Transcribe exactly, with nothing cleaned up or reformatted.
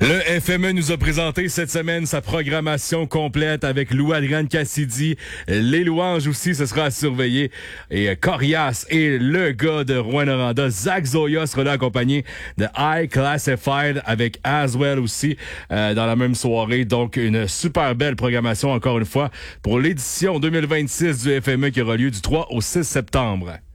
Le F M E nous a présenté cette semaine sa programmation complète avec Lou-Adrian Cassidy. Les louanges aussi, ce sera à surveiller. Et Corias et le gars de Rouyn-Noranda, Zach Zoya, sera là accompagné de High Classified avec Aswell aussi euh, dans la même soirée. Donc, une super belle programmation encore une fois pour l'édition deux mille vingt-six du F M E qui aura lieu du trois au six septembre.